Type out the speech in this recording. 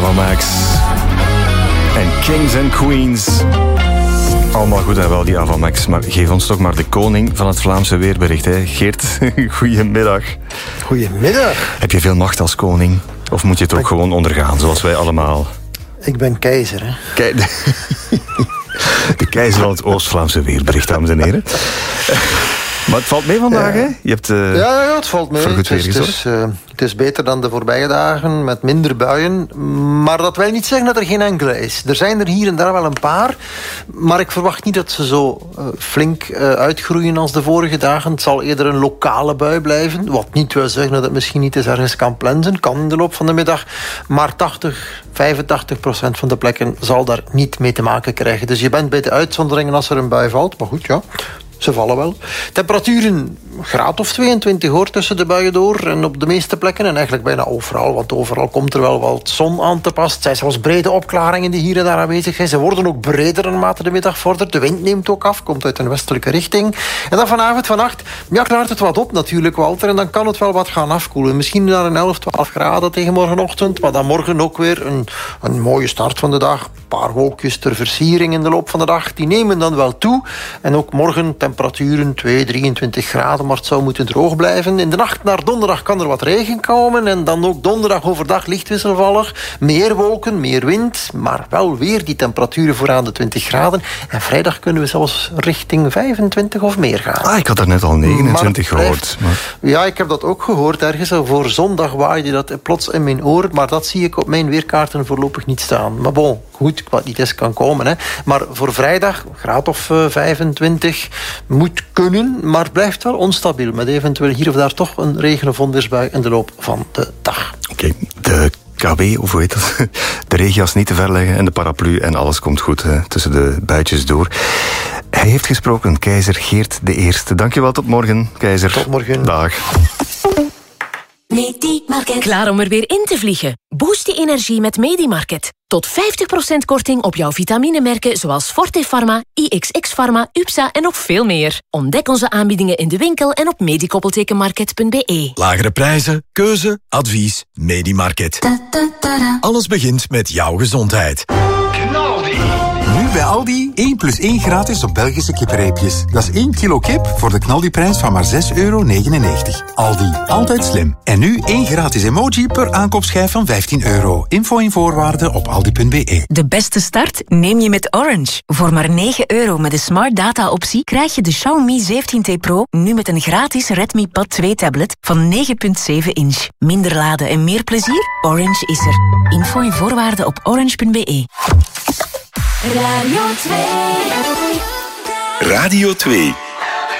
Ava Max en Kings and Queens. Allemaal goed en wel, die Ava Max. Maar geef ons toch maar de koning van het Vlaamse weerbericht, hè? Geert, goedemiddag. Goedemiddag. Heb je veel macht als koning? Of moet je het ook gewoon ondergaan, zoals wij allemaal? Ik ben keizer, hè. De keizer van het Oost-Vlaamse weerbericht, dames en heren. Maar het valt mee vandaag, hè? Je hebt, ja, het valt mee. Voor goed weer gezorgd. Het is beter dan de voorbije dagen, met minder buien. Maar dat wil niet zeggen dat er geen enkele is. Er zijn er hier en daar wel een paar. Maar ik verwacht niet dat ze zo flink uitgroeien als de vorige dagen. Het zal eerder een lokale bui blijven. Wat niet wil zeggen dat het misschien niet eens ergens kan plensen. Kan in de loop van de middag. Maar 85% van de plekken zal daar niet mee te maken krijgen. Dus je bent bij de uitzonderingen als er een bui valt. Maar goed, ja. Ze vallen wel. Temperaturen, graad of 22 hoor, tussen de buien door. En op de meeste plekken, en eigenlijk bijna overal. Want overal komt er wel wat zon aan te pas. Het zijn zelfs brede opklaringen die hier en daar aanwezig zijn. Ze worden ook breder naarmate de middag vordert. De wind neemt ook af, komt uit een westelijke richting. En dan vanavond, vannacht, ja, klaart het wat op natuurlijk, Walter. En dan kan het wel wat gaan afkoelen. Misschien naar een 11, 12 graden tegen morgenochtend. Maar dan morgen ook weer een mooie start van de dag. Een paar wolkjes ter versiering in de loop van de dag. Die nemen dan wel toe. En ook morgen temperaturen 2, 23 graden, maar het zou moeten droog blijven. In de nacht naar donderdag kan er wat regen komen en dan ook donderdag overdag licht wisselvallig. Meer wolken, meer wind, maar wel weer die temperaturen voor aan de 20 graden. En vrijdag kunnen we zelfs richting 25 of meer gaan. Ik had er net al 29 gehoord. Maar... Ja, ik heb dat ook gehoord ergens. Voor zondag waaide dat plots in mijn oor, maar dat zie ik op mijn weerkaarten voorlopig niet staan. Maar bon, goed, wat niet eens kan komen. Hè. Maar voor vrijdag, graad of 25... moet kunnen, maar blijft wel onstabiel. Met eventueel hier of daar toch een regen- of onweersbui in de loop van de dag. Oké, de KB, of hoe heet dat? De regenjas niet te ver leggen en de paraplu en alles komt goed tussen de buitjes door. Hij heeft gesproken, keizer Geert I. Dankjewel, tot morgen, keizer. Tot morgen. Dag. Medimarket. Klaar om er weer in te vliegen? Boost je energie met Medimarket. Tot 50% korting op jouw vitaminemerken zoals Forte Pharma, IXX Pharma, UPSA en nog veel meer. Ontdek onze aanbiedingen in de winkel en op medikoppeltekenmarket.be. Lagere prijzen, keuze, advies, Medimarket. Alles begint met jouw gezondheid. Nu bij Aldi 1 + 1 gratis op Belgische kippenreepjes. Dat is 1 kilo kip voor de knaldiprijs van maar €6,99. Aldi, altijd slim. En nu 1 gratis emoji per aankoopschijf van €15. Info en voorwaarden op aldi.be. De beste start neem je met Orange. Voor maar €9 met de Smart Data optie krijg je de Xiaomi 17T Pro nu met een gratis Redmi Pad 2 tablet van 9,7 inch. Minder laden en meer plezier? Orange is er. Info en voorwaarden op orange.be. Radio 2. Radio 2.